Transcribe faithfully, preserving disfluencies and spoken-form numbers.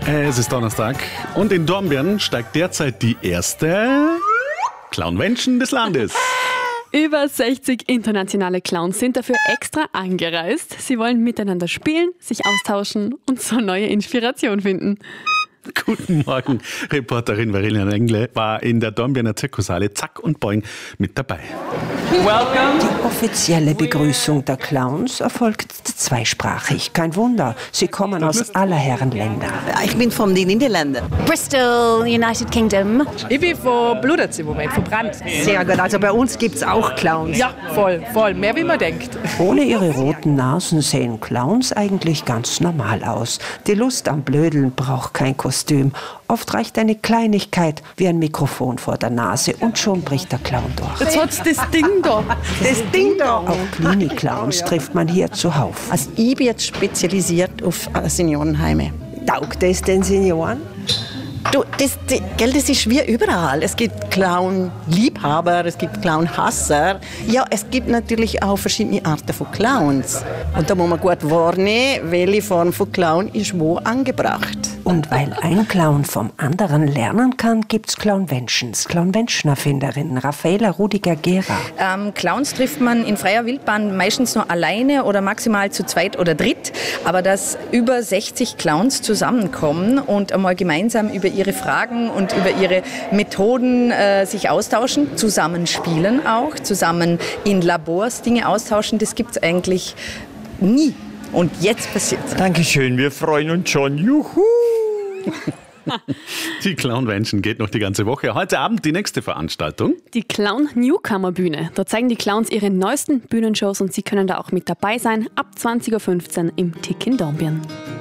Es ist Donnerstag und in Dornbirn steigt derzeit die erste Clownwenschen des Landes. Über sechzig internationale Clowns sind dafür extra angereist. Sie wollen miteinander spielen, sich austauschen und so neue Inspiration finden. Guten Morgen, Reporterin Verena Engle war in der Dornbirner Zirkushalle Zack und Boing mit dabei. Die offizielle Begrüßung der Clowns erfolgt zweisprachig. Kein Wunder, sie kommen aus aller Herren Länder. Ich bin von den Niederlanden. Bristol, United Kingdom. Ich bin von Bludertz im Moment, von Brand. Sehr gut, also bei uns gibt es auch Clowns. Ja, voll, voll. Mehr wie man denkt. Ohne ihre roten Nasen sehen Clowns eigentlich ganz normal aus. Die Lust am Blödeln braucht kein Kostüm. Oft reicht eine Kleinigkeit wie ein Mikrofon vor der Nase und schon bricht der Clown durch. Jetzt hat's das Ding da. Das Ding da! Auch Mini-Clowns trifft man hier zuhauf. Also ich bin jetzt spezialisiert auf Seniorenheime. Taugt es den Senioren? Du, das, das, gell, das ist wie überall. Es gibt Clown-Liebhaber, es gibt Clown-Hasser. Ja, es gibt natürlich auch verschiedene Arten von Clowns. Und da muss man gut wahrnehmen, welche Form von Clown ist wo angebracht. Und weil ein Clown vom anderen lernen kann, gibt's Clownwenschens. Clownwenschen-Erfinderin Raffaela Rudiger-Gera. Ähm, Clowns trifft man in freier Wildbahn meistens nur alleine oder maximal zu zweit oder dritt. Aber dass über sechzig Clowns zusammenkommen und einmal gemeinsam über ihre Fragen und über ihre Methoden äh, sich austauschen, zusammen spielen auch, zusammen in Labors Dinge austauschen, das gibt's eigentlich nie. Und jetzt passiert's. Dankeschön, wir freuen uns schon. Juhu! Die Clownwenschen geht noch die ganze Woche. Heute Abend die nächste Veranstaltung. Die Clown Newcomer Bühne. Da zeigen die Clowns ihre neuesten Bühnenshows und Sie können da auch mit dabei sein. Ab zwanzig Uhr fünfzehn im Tick in Dornbirn.